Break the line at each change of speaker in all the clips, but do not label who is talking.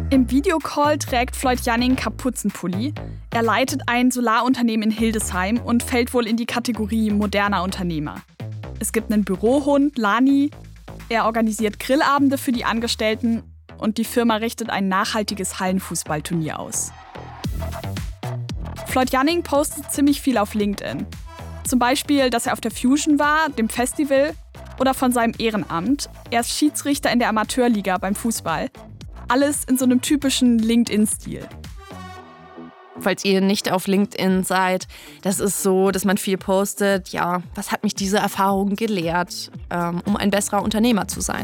Im Videocall trägt Floyd Janning Kapuzenpulli. Er leitet ein Solarunternehmen in Hildesheim und fällt wohl in die Kategorie moderner Unternehmer. Es gibt einen Bürohund, Lani. Er organisiert Grillabende für die Angestellten und die Firma richtet ein nachhaltiges Hallenfußballturnier aus. Floyd Janning postet ziemlich viel auf LinkedIn. Zum Beispiel, dass er auf der Fusion war, dem Festival, oder von seinem Ehrenamt. Er ist Schiedsrichter in der Amateurliga beim Fußball. Alles in so einem typischen LinkedIn-Stil.
Falls ihr nicht auf LinkedIn seid, das ist so, dass man viel postet. Ja, was hat mich diese Erfahrung gelehrt, um ein besserer Unternehmer zu sein?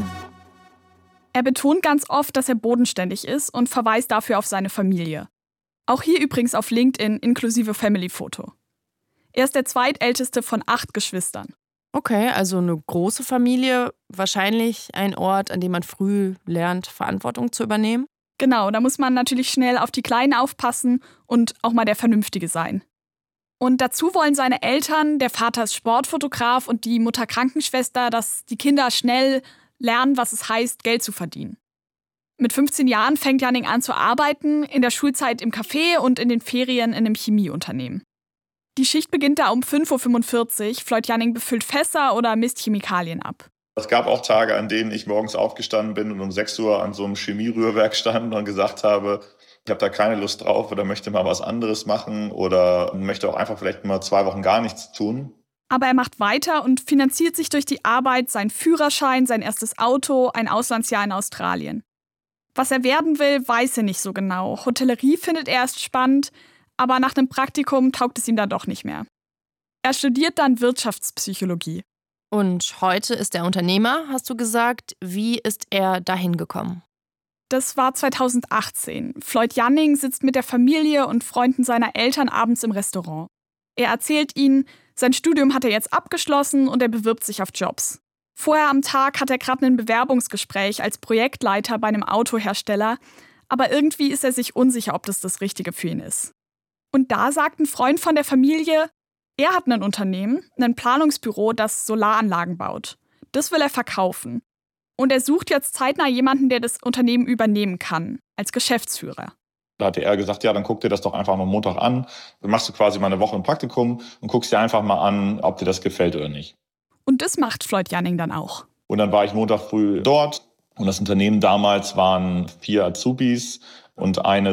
Er betont ganz oft, dass er bodenständig ist und verweist dafür auf seine Familie. Auch hier übrigens auf LinkedIn inklusive Family-Foto. Er ist der zweitälteste von 8 Geschwistern.
Okay, also eine große Familie, wahrscheinlich ein Ort, an dem man früh lernt, Verantwortung zu übernehmen.
Genau, da muss man natürlich schnell auf die Kleinen aufpassen und auch mal der Vernünftige sein. Und dazu wollen seine Eltern, der Vater ist Sportfotograf und die Mutter Krankenschwester, dass die Kinder schnell lernen, was es heißt, Geld zu verdienen. Mit 15 Jahren fängt Janning an zu arbeiten, in der Schulzeit im Café und in den Ferien in einem Chemieunternehmen. Die Schicht beginnt da um 5:45 Uhr. Floyd Janning befüllt Fässer oder misst Chemikalien ab.
Es gab auch Tage, an denen ich morgens aufgestanden bin und um 6 Uhr an so einem Chemierührwerk stand und gesagt habe, ich habe da keine Lust drauf oder möchte mal was anderes machen oder möchte auch einfach vielleicht mal 2 Wochen gar nichts tun.
Aber er macht weiter und finanziert sich durch die Arbeit seinen Führerschein, sein erstes Auto, ein Auslandsjahr in Australien. Was er werden will, weiß er nicht so genau. Hotellerie findet er erst spannend, aber nach einem Praktikum taugt es ihm dann doch nicht mehr. Er studiert dann Wirtschaftspsychologie.
Und heute ist er Unternehmer, hast du gesagt. Wie ist er dahin gekommen?
Das war 2018. Floyd Janning sitzt mit der Familie und Freunden seiner Eltern abends im Restaurant. Er erzählt ihnen, sein Studium hat er jetzt abgeschlossen und er bewirbt sich auf Jobs. Vorher am Tag hat er gerade ein Bewerbungsgespräch als Projektleiter bei einem Autohersteller, aber irgendwie ist er sich unsicher, ob das Richtige für ihn ist. Und da sagt ein Freund von der Familie, er hat ein Unternehmen, ein Planungsbüro, das Solaranlagen baut. Das will er verkaufen. Und er sucht jetzt zeitnah jemanden, der das Unternehmen übernehmen kann, als Geschäftsführer.
Da hatte er gesagt, ja, dann guck dir das doch einfach mal Montag an. Dann machst du quasi mal eine Woche ein Praktikum und guckst dir einfach mal an, ob dir das gefällt oder nicht.
Und das macht Floyd Janning dann auch.
Und dann war ich Montag früh dort. Und das Unternehmen damals waren 4 Azubis und eine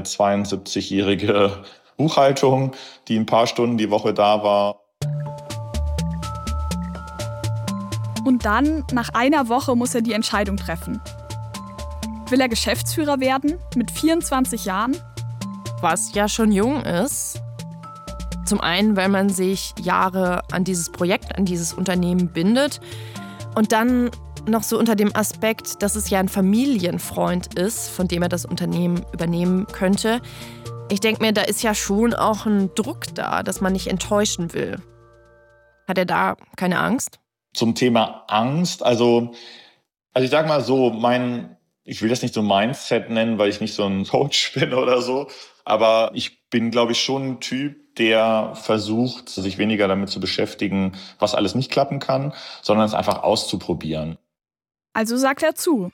72-jährige Buchhaltung, die ein paar Stunden die Woche da war.
Und dann, nach einer Woche, muss er die Entscheidung treffen. Will er Geschäftsführer werden, mit 24 Jahren?
Was ja schon jung ist. Zum einen, weil man sich Jahre an dieses Projekt, an dieses Unternehmen bindet. Und dann noch so unter dem Aspekt, dass es ja ein Familienfreund ist, von dem er das Unternehmen übernehmen könnte. Ich denke mir, da ist ja schon auch ein Druck da, dass man nicht enttäuschen will. Hat er da keine Angst?
Zum Thema Angst, also ich sag mal so, ich will das nicht so Mindset nennen, weil ich nicht so ein Coach bin oder so, aber ich bin, glaube ich, schon ein Typ, der versucht, sich weniger damit zu beschäftigen, was alles nicht klappen kann, sondern es einfach auszuprobieren.
Also sagt er zu.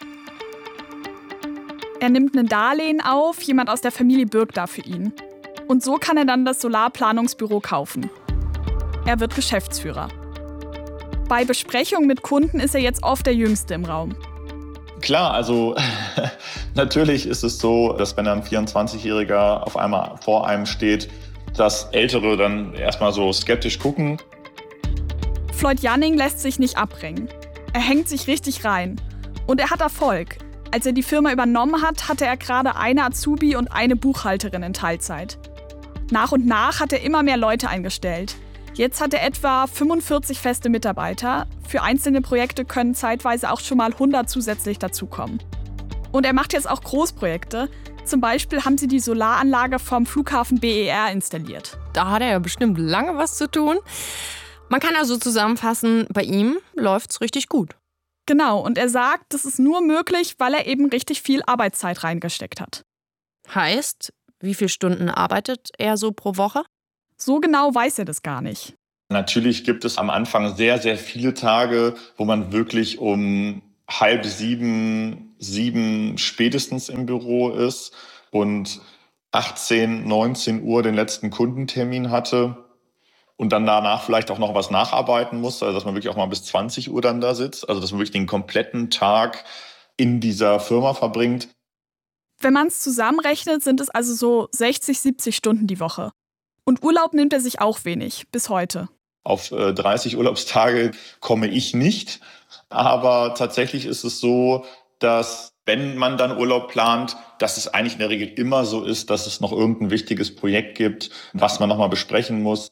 Er nimmt ein Darlehen auf, jemand aus der Familie bürgt da für ihn. Und so kann er dann das Solarplanungsbüro kaufen. Er wird Geschäftsführer. Bei Besprechungen mit Kunden ist er jetzt oft der Jüngste im Raum.
Klar, also natürlich ist es so, dass wenn ein 24-Jähriger auf einmal vor einem steht, dass Ältere dann erstmal so skeptisch gucken.
Floyd Janning lässt sich nicht abbringen. Er hängt sich richtig rein. Und er hat Erfolg. Als er die Firma übernommen hat, hatte er gerade eine Azubi und eine Buchhalterin in Teilzeit. Nach und nach hat er immer mehr Leute eingestellt. Jetzt hat er etwa 45 feste Mitarbeiter. Für einzelne Projekte können zeitweise auch schon mal 100 zusätzlich dazukommen. Und er macht jetzt auch Großprojekte. Zum Beispiel haben sie die Solaranlage vom Flughafen BER installiert.
Da hat er ja bestimmt lange was zu tun. Man kann also zusammenfassen, bei ihm läuft's richtig gut.
Genau, und er sagt, das ist nur möglich, weil er eben richtig viel Arbeitszeit reingesteckt hat.
Heißt, wie viele Stunden arbeitet er so pro Woche?
So genau weiß er das gar nicht.
Natürlich gibt es am Anfang sehr, sehr viele Tage, wo man wirklich um 6:30 7 spätestens im Büro ist und 18, 19 Uhr den letzten Kundentermin hatte und dann danach vielleicht auch noch was nacharbeiten muss, also dass man wirklich auch mal bis 20 Uhr dann da sitzt, also dass man wirklich den kompletten Tag in dieser Firma verbringt.
Wenn man es zusammenrechnet, sind es also so 60, 70 Stunden die Woche. Und Urlaub nimmt er sich auch wenig, bis heute.
Auf 30 Urlaubstage komme ich nicht. Aber tatsächlich ist es so, dass wenn man dann Urlaub plant, dass es eigentlich in der Regel immer so ist, dass es noch irgendein wichtiges Projekt gibt, was man nochmal besprechen muss.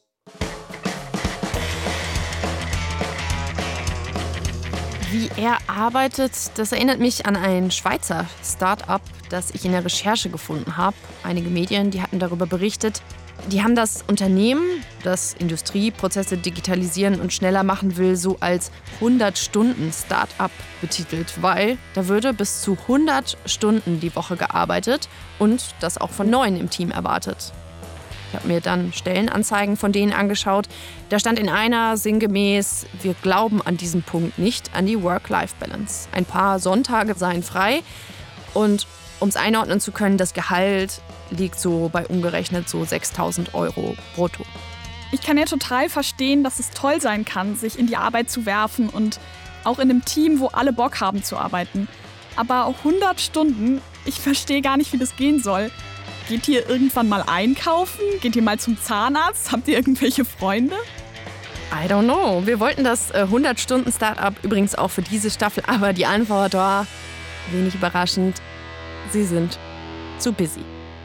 Wie er arbeitet, das erinnert mich an ein Schweizer Start-up, das ich in der Recherche gefunden habe. Einige Medien, die hatten darüber berichtet. Die haben das Unternehmen, das Industrieprozesse digitalisieren und schneller machen will, so als 100-Stunden-Start-up betitelt, weil da würde bis zu 100 Stunden die Woche gearbeitet und das auch von Neuen im Team erwartet. Ich habe mir dann Stellenanzeigen von denen angeschaut. Da stand in einer sinngemäß: Wir glauben an diesem Punkt nicht an die Work-Life-Balance. Ein paar Sonntage seien frei und um es einordnen zu können, das Gehalt liegt so bei umgerechnet so 6.000 € brutto.
Ich kann ja total verstehen, dass es toll sein kann, sich in die Arbeit zu werfen und auch in einem Team, wo alle Bock haben zu arbeiten. Aber auch 100 Stunden, ich verstehe gar nicht, wie das gehen soll. Geht ihr irgendwann mal einkaufen? Geht ihr mal zum Zahnarzt? Habt ihr irgendwelche Freunde?
I don't know. Wir wollten das 100-Stunden-Startup übrigens auch für diese Staffel, aber die Antwort war, wenig überraschend, sie sind zu busy.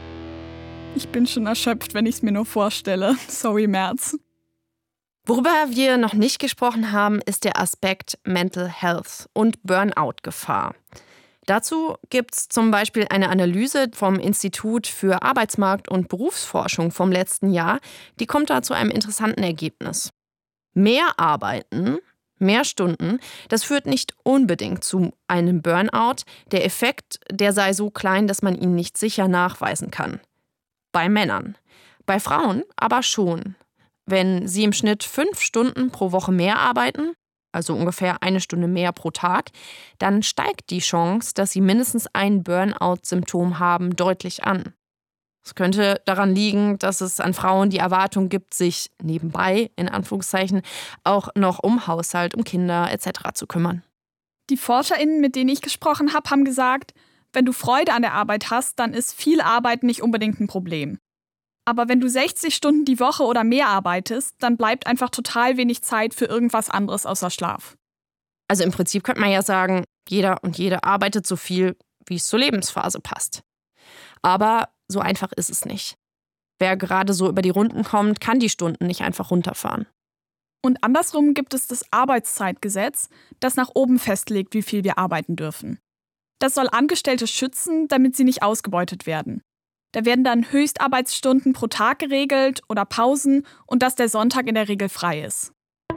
Ich bin schon erschöpft, wenn ich es mir nur vorstelle. Sorry, Merz.
Worüber wir noch nicht gesprochen haben, ist der Aspekt Mental Health und Burnout-Gefahr. Dazu gibt es zum Beispiel eine Analyse vom Institut für Arbeitsmarkt- und Berufsforschung vom letzten Jahr. Die kommt da zu einem interessanten Ergebnis. Mehr Arbeiten, mehr Stunden, das führt nicht unbedingt zu einem Burnout. Der Effekt, der sei so klein, dass man ihn nicht sicher nachweisen kann. Bei Männern. Bei Frauen aber schon. Wenn sie im Schnitt 5 Stunden pro Woche mehr arbeiten, also ungefähr 1 Stunde mehr pro Tag, dann steigt die Chance, dass sie mindestens ein Burnout-Symptom haben, deutlich an. Es könnte daran liegen, dass es an Frauen die Erwartung gibt, sich nebenbei, in Anführungszeichen, auch noch um Haushalt, um Kinder etc. zu kümmern.
Die ForscherInnen, mit denen ich gesprochen habe, haben gesagt, wenn du Freude an der Arbeit hast, dann ist viel Arbeit nicht unbedingt ein Problem. Aber wenn du 60 Stunden die Woche oder mehr arbeitest, dann bleibt einfach total wenig Zeit für irgendwas anderes außer Schlaf.
Also im Prinzip könnte man ja sagen, jeder und jede arbeitet so viel, wie es zur Lebensphase passt. Aber so einfach ist es nicht. Wer gerade so über die Runden kommt, kann die Stunden nicht einfach runterfahren.
Und andersrum gibt es das Arbeitszeitgesetz, das nach oben festlegt, wie viel wir arbeiten dürfen. Das soll Angestellte schützen, damit sie nicht ausgebeutet werden. Da werden dann Höchstarbeitsstunden pro Tag geregelt oder Pausen und dass der Sonntag in der Regel frei ist.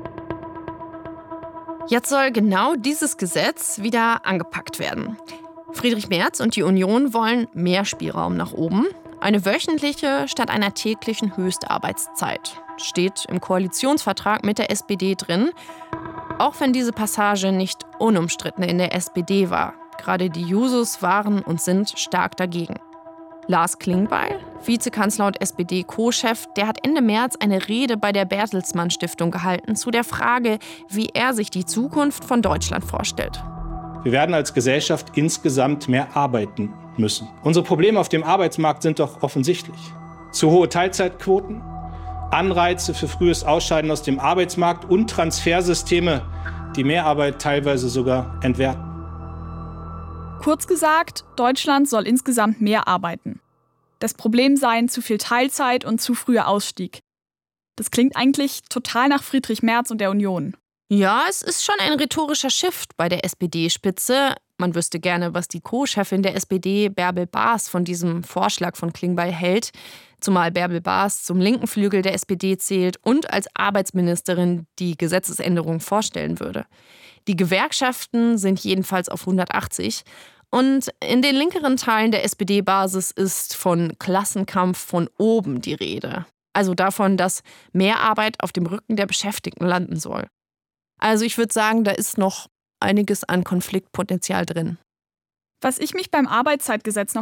Jetzt soll genau dieses Gesetz wieder angepackt werden. Friedrich Merz und die Union wollen mehr Spielraum nach oben. Eine wöchentliche statt einer täglichen Höchstarbeitszeit. Steht im Koalitionsvertrag mit der SPD drin. Auch wenn diese Passage nicht unumstritten in der SPD war. Gerade die Jusos waren und sind stark dagegen. Lars Klingbeil, Vizekanzler und SPD-Co-Chef, der hat Ende März eine Rede bei der Bertelsmann Stiftung gehalten zu der Frage, wie er sich die Zukunft von Deutschland vorstellt.
Wir werden als Gesellschaft insgesamt mehr arbeiten müssen. Unsere Probleme auf dem Arbeitsmarkt sind doch offensichtlich. Zu hohe Teilzeitquoten, Anreize für frühes Ausscheiden aus dem Arbeitsmarkt und Transfersysteme, die Mehrarbeit teilweise sogar entwerten.
Kurz gesagt, Deutschland soll insgesamt mehr arbeiten. Das Problem seien zu viel Teilzeit und zu früher Ausstieg. Das klingt eigentlich total nach Friedrich Merz und der Union.
Ja, es ist schon ein rhetorischer Shift bei der SPD-Spitze. Man wüsste gerne, was die Co-Chefin der SPD, Bärbel Baas, von diesem Vorschlag von Klingbeil hält. Zumal Bärbel Baas zum linken Flügel der SPD zählt und als Arbeitsministerin die Gesetzesänderung vorstellen würde. Die Gewerkschaften sind jedenfalls auf 180. Und in den linkeren Teilen der SPD-Basis ist von Klassenkampf von oben die Rede. Also davon, dass mehr Arbeit auf dem Rücken der Beschäftigten landen soll. Also ich würde sagen, da ist noch einiges an Konfliktpotenzial drin.
Was ich mich beim Arbeitszeitgesetz noch